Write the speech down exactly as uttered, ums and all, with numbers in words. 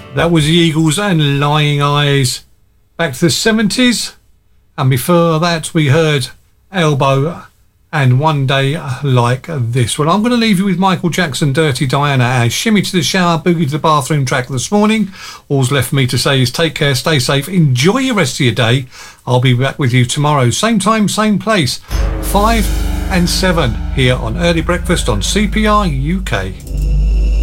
That was the Eagles and Lying Eyes. Back to the seventies. And before that, we heard Elbow and One Day Like This. Well, I'm going to leave you with Michael Jackson, Dirty Diana, and Shimmy to the Shower, Boogie to the Bathroom track this morning. All's left for me to say is take care, stay safe, enjoy the rest of your day. I'll be back with you tomorrow, same time, same place, five and seven here on Early Breakfast on C P R U K.